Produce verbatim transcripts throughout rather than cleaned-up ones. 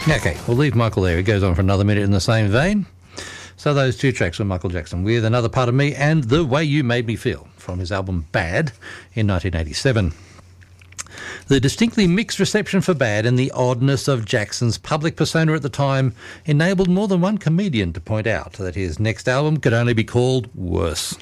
Okay, we'll leave Michael there. He goes on for another minute in the same vein. So those two tracks from Michael Jackson with Another Part of Me and The Way You Made Me Feel from his album Bad in nineteen eighty-seven. The distinctly mixed reception for Bad and the oddness of Jackson's public persona at the time enabled more than one comedian to point out that his next album could only be called Worse.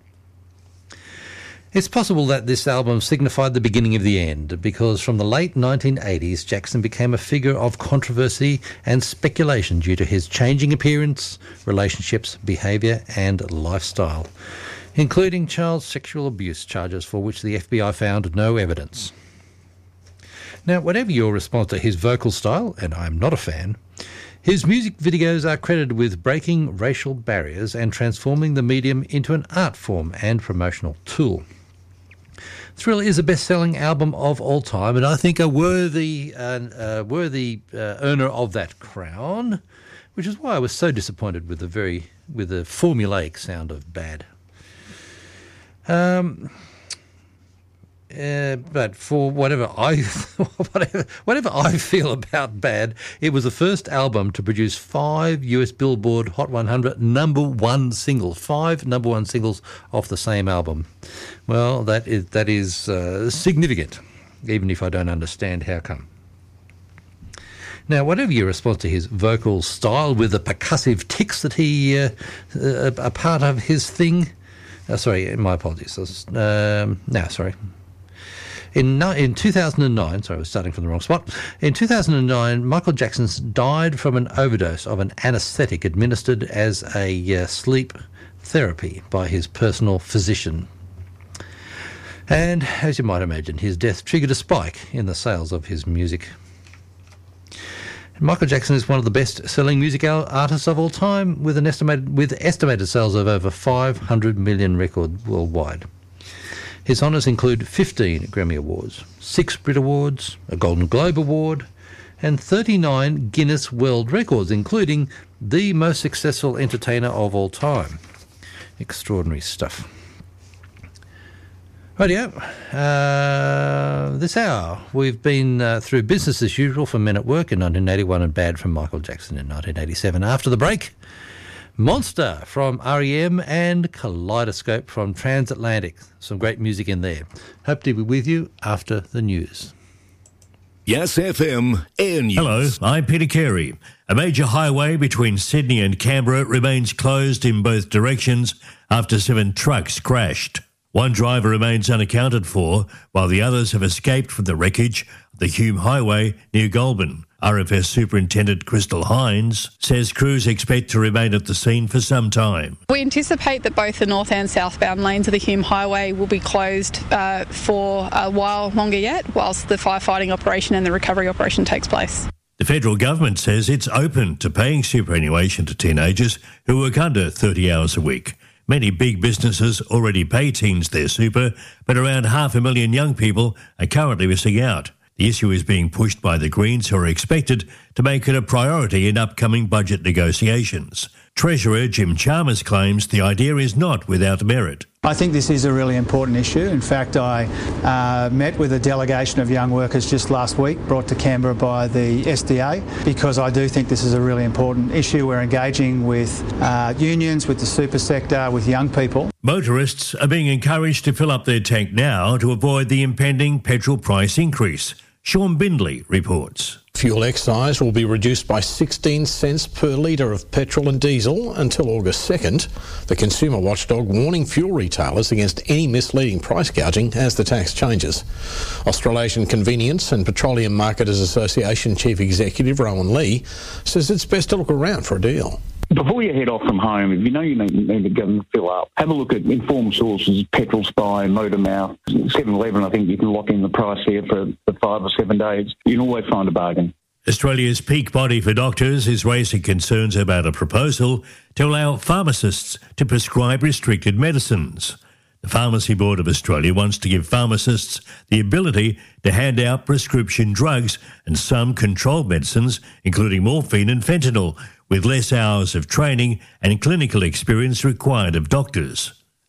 It's possible that this album signified the beginning of the end, because from the late nineteen eighties, Jackson became a figure of controversy and speculation due to his changing appearance, relationships, behaviour and lifestyle, including child sexual abuse charges for which the F B I found no evidence. Now, whatever your response to his vocal style, and I'm not a fan, his music videos are credited with breaking racial barriers and transforming the medium into an art form and promotional tool. Thriller is a best-selling album of all time, and I think a worthy, uh, uh, worthy uh, earner of that crown, which is why I was so disappointed with the very, with the formulaic sound of Bad. Um, uh, but for whatever I, whatever, whatever I feel about Bad, it was the first album to produce five U S Billboard Hot one hundred number one singles, five number one singles off the same album. Well, that is that is uh, significant, even if I don't understand how come. Now, whatever your response to his vocal style with the percussive tics that he uh, uh, are part of his thing. Uh, sorry, my apologies. Um, no, sorry. In in two thousand nine, sorry, I was starting from the wrong spot. In two thousand nine, Michael Jackson died from an overdose of an anaesthetic administered as a uh, sleep therapy by his personal physician. And, as you might imagine, his death triggered a spike in the sales of his music. Michael Jackson is one of the best-selling music artists of all time, with an estimated with estimated sales of over five hundred million records worldwide. His honours include fifteen Grammy Awards, six Brit Awards, a Golden Globe Award, and thirty-nine Guinness World Records, including the most successful entertainer of all time. Extraordinary stuff. Rightio. Uh, this hour, we've been uh, through Business as Usual from Men at Work in nineteen eighty-one and Bad from Michael Jackson in nineteen eighty-seven. After the break, Monster from R E M and Kaleidoscope from Transatlantic. Some great music in there. Hope to be with you after the news. Yes F M Air News. Hello, I'm Peter Carey. A major highway between Sydney and Canberra remains closed in both directions after seven trucks crashed. One driver remains unaccounted for, while the others have escaped from the wreckage of the Hume Highway near Goulburn. R F S Superintendent Crystal Hines says crews expect to remain at the scene for some time. We anticipate that both the north and southbound lanes of the Hume Highway will be closed uh, for a while longer yet, whilst the firefighting operation and the recovery operation takes place. The federal government says it's open to paying superannuation to teenagers who work under thirty hours a week. Many big businesses already pay teens their super, but around half a million young people are currently missing out. The issue is being pushed by the Greens, who are expected to make it a priority in upcoming budget negotiations. Treasurer Jim Chalmers claims the idea is not without merit. I think this is a really important issue. In fact, I uh, met with a delegation of young workers just last week, brought to Canberra by the S D A, because I do think this is a really important issue. We're engaging with uh, unions, with the super sector, with young people. Motorists are being encouraged to fill up their tank now to avoid the impending petrol price increase. Sean Bindley reports. Fuel excise will be reduced by sixteen cents per litre of petrol and diesel until August second. The consumer watchdog warning fuel retailers against any misleading price gouging as the tax changes. Australasian Convenience and Petroleum Marketers Association Chief Executive Rowan Lee says it's best to look around for a deal. Before you head off from home, if you know you need, need to go and fill up, have a look at informed sources, Petrol Spy, Motormouth, seven eleven. I think you can lock in the price here for, for five or seven days. You can always find a bargain. Australia's peak body for doctors is raising concerns about a proposal to allow pharmacists to prescribe restricted medicines. The Pharmacy Board of Australia wants to give pharmacists the ability to hand out prescription drugs and some controlled medicines, including morphine and fentanyl, with less hours of training and clinical experience required of doctors.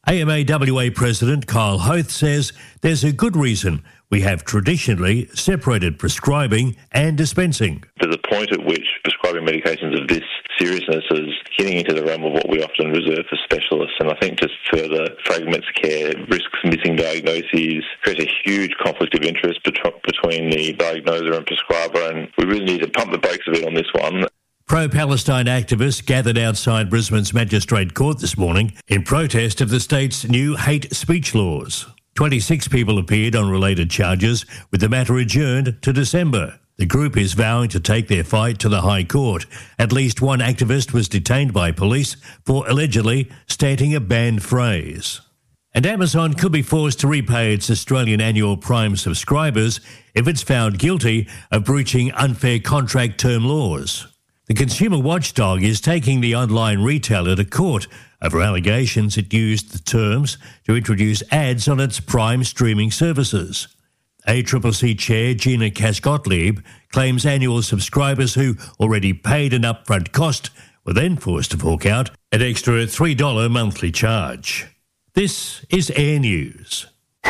A M A W A President Kyle Hoth says there's a good reason we have traditionally separated prescribing and dispensing. There's a point at which prescribing medications of this seriousness is getting into the realm of what we often reserve for specialists, and I think just further fragments care, risks missing diagnoses, creates a huge conflict of interest bet- between the diagnoser and prescriber, and we really need to pump the brakes a bit on this one. Pro-Palestine activists gathered outside Brisbane's Magistrate Court this morning in protest of the state's new hate speech laws. twenty-six people appeared on related charges, with the matter adjourned to December. The group is vowing to take their fight to the High Court. At least one activist was detained by police for allegedly stating a banned phrase. And Amazon could be forced to repay its Australian annual Prime subscribers if it's found guilty of breaching unfair contract term laws. The consumer watchdog is taking the online retailer to court over allegations it used the terms to introduce ads on its Prime streaming services. A C C C Chair Gina Cass-Gottlieb claims annual subscribers who already paid an upfront cost were then forced to fork out an extra three dollars monthly charge. This is Air News.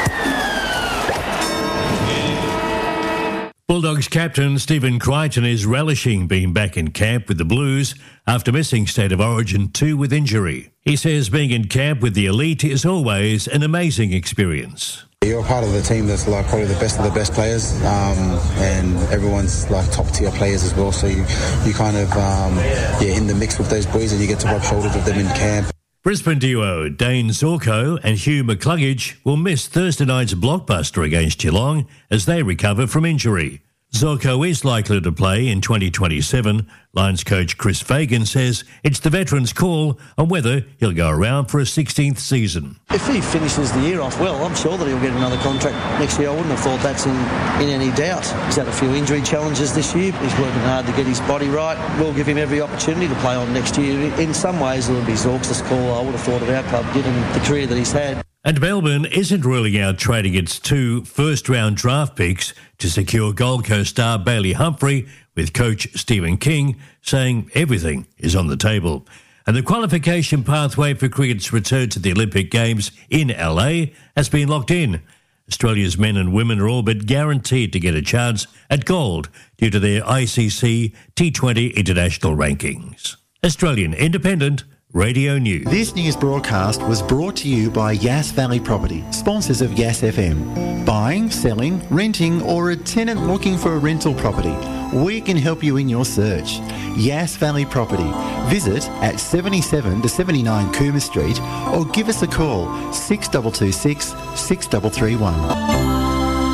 Bulldogs captain Stephen Crichton is relishing being back in camp with the Blues after missing State of Origin two with injury. He says being in camp with the elite is always an amazing experience. You're part of the team that's like probably the best of the best players, um, and everyone's like top tier players as well. So you, you kind of um, yeah in the mix with those boys, and you get to rub shoulders with them in camp. Brisbane duo Dane Zorko and Hugh McCluggage will miss Thursday night's blockbuster against Geelong as they recover from injury. Zorko is likely to play in twenty twenty-seven. Lions coach Chris Fagan says it's the veteran's call on whether he'll go around for a sixteenth season. If he finishes the year off well, I'm sure that he'll get another contract next year. I wouldn't have thought that's in, in any doubt. He's had a few injury challenges this year. He's working hard to get his body right. We'll give him every opportunity to play on next year. In some ways, it'll be Zork's call, I would have thought, of our club, given the career that he's had. And Melbourne isn't ruling out trading its two first-round draft picks to secure Gold Coast star Bailey Humphrey, with coach Stephen King saying everything is on the table. And the qualification pathway for cricket's return to the Olympic Games in L A has been locked in. Australia's men and women are all but guaranteed to get a chance at gold due to their I C C T twenty international rankings. Australian Independent Radio News. This news broadcast was brought to you by Yass Valley Property, sponsors of Yass F M. Buying, selling, renting, or a tenant looking for a rental property, we can help you in your search. Yass Valley Property. Visit at seventy-seven to seventy-nine Coomer Street or give us a call six two two six, six three three one.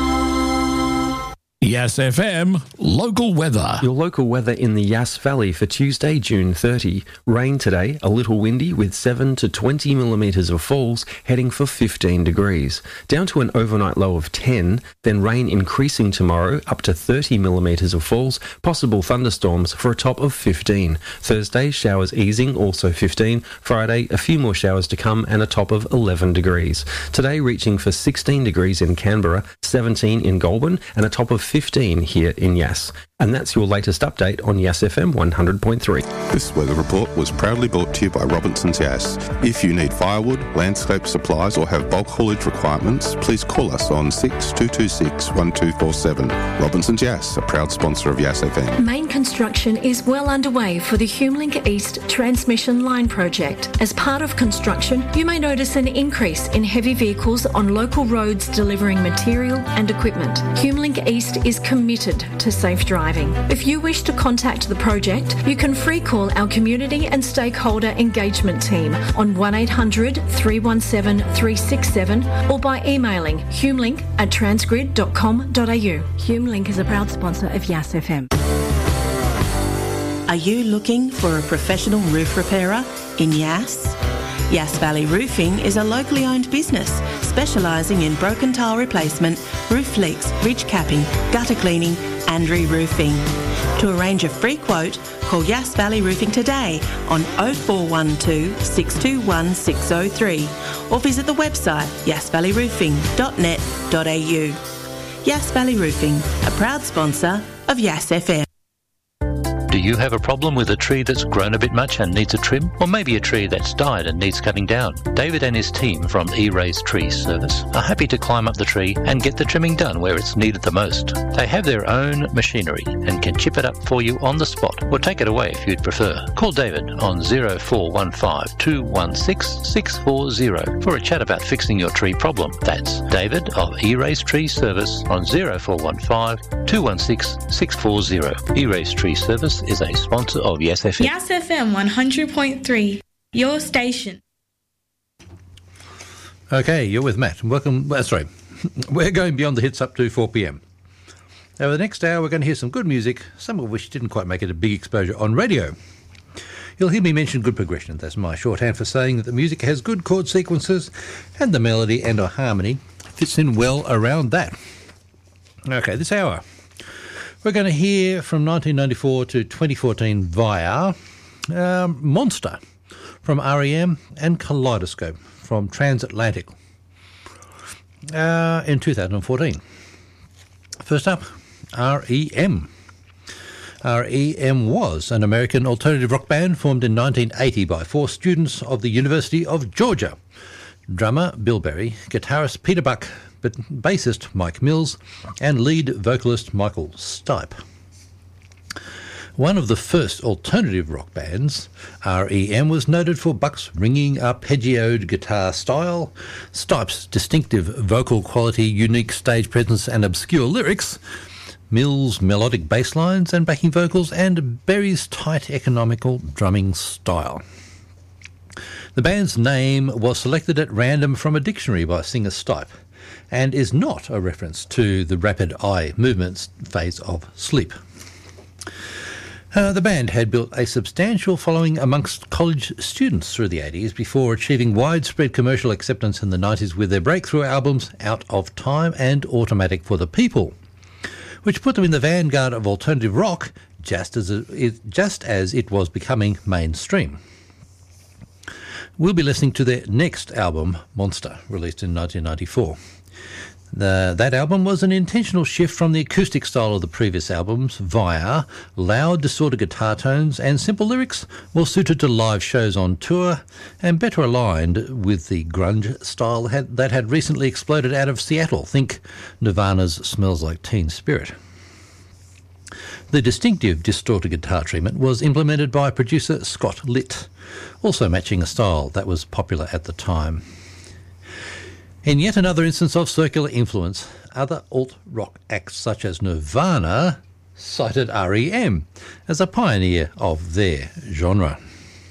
Yass F M, local weather. Your local weather in the Yass Valley for Tuesday, June thirtieth. Rain today, a little windy with seven to twenty millimetres of falls, heading for fifteen degrees. Down to an overnight low of ten, then rain increasing tomorrow up to thirty millimetres of falls, possible thunderstorms for a top of fifteen. Thursday, showers easing, also fifteen. Friday, a few more showers to come and a top of eleven degrees. Today, reaching for sixteen degrees in Canberra, seventeen in Goulburn, and a top of fifteen here in Yass. And that's your latest update on Yass F M one hundred point three. This weather report was proudly brought to you by Robinson's Yass. If you need firewood, landscape supplies or have bulk haulage requirements, please call us on six two two six, one two four seven. Robinson's Yass, a proud sponsor of Yass F M. Main construction is well underway for the HumeLink East transmission line project. As part of construction, you may notice an increase in heavy vehicles on local roads delivering material and equipment. HumeLink East is committed to safe driving. If you wish to contact the project, you can free call our community and stakeholder engagement team on one eight hundred, three one seven, three six seven or by emailing humelink at transgrid dot com dot a u. HumeLink is a proud sponsor of Yass F M. Are you looking for a professional roof repairer in Yass? Yass Valley Roofing is a locally owned business specialising in broken tile replacement, roof leaks, ridge capping, gutter cleaning and re-roofing. To arrange a free quote, call Yass Valley Roofing today on oh four one two, six two one, six oh three or visit the website yass valley roofing dot net dot a u. Yass Valley Roofing, a proud sponsor of Yass F M. Do Do you have a problem with a tree that's grown a bit much and needs a trim? Or maybe a tree that's died and needs cutting down? David and his team from E-Raise Tree Service are happy to climb up the tree and get the trimming done where it's needed the most. They have their own machinery and can chip it up for you on the spot or take it away if you'd prefer. Call David on zero four one five two one six six four zero for a chat about fixing your tree problem. That's David of E-Raise Tree Service on zero four one five two one six six four zero. E-Raise Tree Service is a sponsor of Yes F M. Yes F M one hundred point three, your station. Okay, you're with Matt. Welcome. Uh, sorry, we're going beyond the hits up to four p m. Over the next hour, we're going to hear some good music, some of which didn't quite make it a big exposure on radio. You'll hear me mention good progression. That's my shorthand for saying that the music has good chord sequences and the melody and or harmony fits in well around that. Okay, this hour, we're going to hear from nineteen ninety-four to twenty fourteen via um, Monster from R E M and Kaleidoscope from Transatlantic uh, in two thousand fourteen. First up, R E M. R E M was an American alternative rock band formed in nineteen eighty by four students of the University of Georgia. Drummer Bill Berry, guitarist Peter Buck, but bassist Mike Mills, and lead vocalist Michael Stipe. One of the first alternative rock bands, R E M was noted for Buck's ringing arpeggioed guitar style, Stipe's distinctive vocal quality, unique stage presence and obscure lyrics, Mills' melodic bass lines and backing vocals, and Berry's tight economical drumming style. The band's name was selected at random from a dictionary by singer Stipe and is not a reference to the rapid eye movements phase of sleep. Uh, the band had built a substantial following amongst college students through the eighties before achieving widespread commercial acceptance in the nineties with their breakthrough albums Out of Time and Automatic for the People, which put them in the vanguard of alternative rock just as it, just as it was becoming mainstream. We'll be listening to their next album, Monster, released in nineteen ninety-four. The, that album was an intentional shift from the acoustic style of the previous albums via loud, distorted guitar tones and simple lyrics, well suited to live shows on tour and better aligned with the grunge style had, that had recently exploded out of Seattle. Think Nirvana's Smells Like Teen Spirit. The distinctive distorted guitar treatment was implemented by producer Scott Litt, also matching a style that was popular at the time. In yet another instance of circular influence, other alt-rock acts such as Nirvana cited R E M as a pioneer of their genre.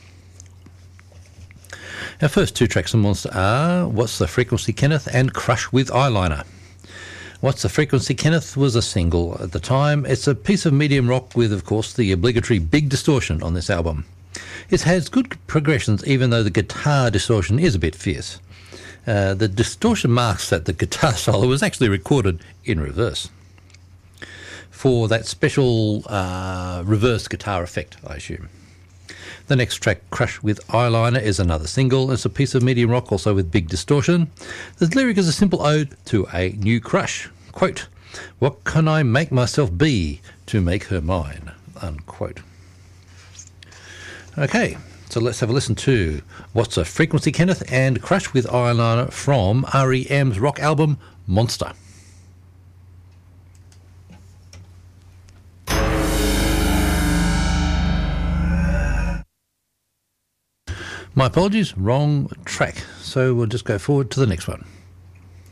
Our first two tracks on Monster are What's the Frequency, Kenneth and Crush with Eyeliner. What's the Frequency, Kenneth was a single at the time. It's a piece of medium rock with, of course, the obligatory big distortion on this album. It has good progressions even though the guitar distortion is a bit fierce. Uh, the distortion marks that the guitar solo was actually recorded in reverse for that special uh, reverse guitar effect, I assume. The next track, Crush with Eyeliner, is another single. It's a piece of medium rock, also with big distortion. The lyric is a simple ode to a new crush. Quote, "What can I make myself be to make her mine?" Unquote. Okay. So let's have a listen to What's a Frequency, Kenneth and Crush with Eyeliner from R E M's rock album, Monster. My apologies, wrong track. So we'll just go forward to the next one.